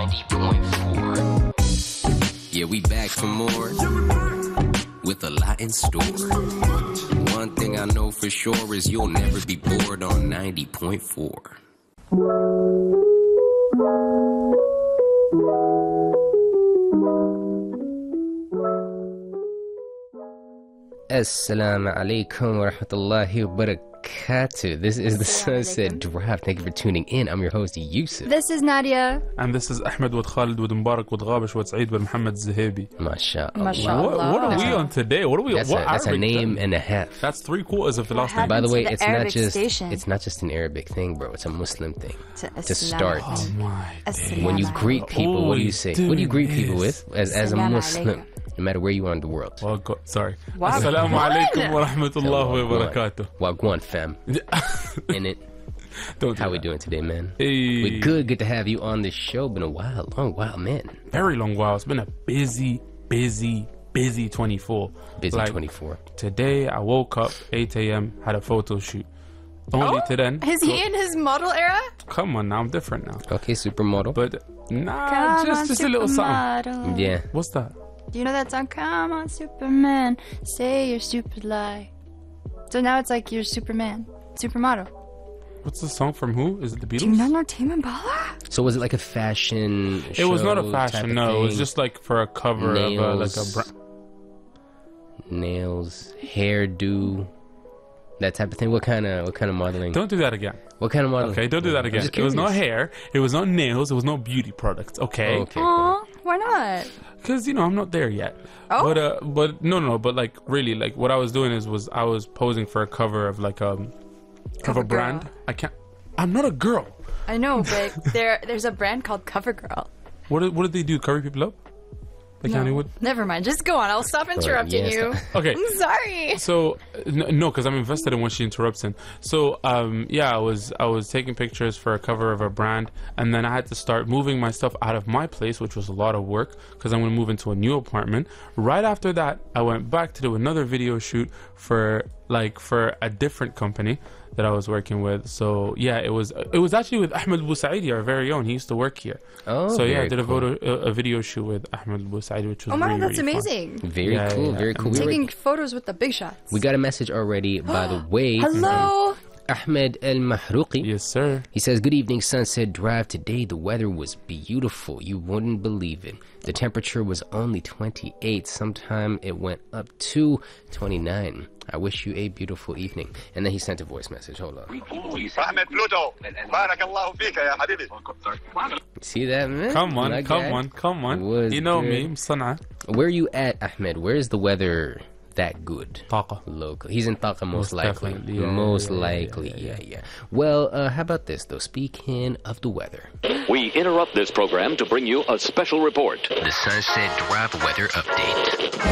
90.4. Yeah, we back for more with a lot in store. One thing I know for sure is you'll never be bored on 90.4. Assalamu alaikum wa rahmatullahi wa barakatuh. This is the Sunset Drive. Thank you for tuning in. I'm your host, Yusuf. This is Nadia. And this is Ahmed with Khalid with Mubarak with Ghabish with Saeed with Muhammad Zahabi. MashaAllah. What are we on today? What are we? That's a name and a half. That's 3/4 of the last name. By the way, the it's not just an Arabic thing, bro. It's a Muslim thing. To start. Oh my. When you greet people, what do you say? What do you greet people with as a Muslim? No matter where you are in the world. Sorry. Assalamu alaikum wa rahmatullahi wa barakatuh. Wagwan fam. In it. How we doing today, man? Hey. We good to have you on the show. Been a while, long while, man. Very long while. It's been a busy 24. Busy 24. Today I woke up 8 a.m. had a photo shoot. Only to then. Is he in his model era? Come on now, I'm different now. Okay, supermodel. But nah, just a little something. Yeah. What's that? Do you know that song? Come on, Superman, say your stupid lie. So now it's like you're Superman, supermodel. What's the song from who? Is it the Beatles? Do you not know Tame Impala? So was it like a fashion show? It was not a fashion, no. It was just like for a cover nails, of nails, hairdo, that type of thing. What kind of modeling? Don't do that again. What kind of modeling? Okay, don't do that again. It was not hair. It was not nails. It was not beauty products. Okay. Okay. Aw, why not? Because I'm not there yet. Oh. But no. But like really, like what I was doing was I was posing for a cover of like of a brand. I'm not a girl. I know, but there's a brand called CoverGirl. What did they do? Cover people up? Like Hollywood? Never mind. Just go on. I'll stop interrupting you. Okay. I'm sorry. So no, because I'm invested in what she interrupts in. So I was taking pictures for a cover of a brand, and then I had to start moving my stuff out of my place, which was a lot of work because I'm going to move into a new apartment. Right after that, I went back to do another video shoot for a different company that I was working with. So yeah, it was actually with Ahmed Bousaidi, our very own. He used to work here. Oh, so yeah, I did cool. a video shoot with Ahmed Bousaidi, which was Wow, that's really amazing. fun. Very cool. Very cool. Taking photos with the big shots. We got a message already, by the way. Hello. Ahmed El Mahrouqi. Yes, sir. He says, good evening, Sunset Drive. Today the weather was beautiful. You wouldn't believe it. The temperature was only 28. Sometime it went up to 29. I wish you a beautiful evening. And then he sent a voice message. Hold on. Ahmed Pluto. Barakallahu fika ya habibi. See that, man? Come on. Was You know good. me, Sana'a. Where are you at, Ahmed? Where is the weather that good? Taqa. Local. He's in Taqa most likely. definitely, yeah, Most yeah, likely, yeah. Well, how about this, though? Speaking of the weather. We interrupt this program to bring you a special report. The Sunset Drive Weather Update.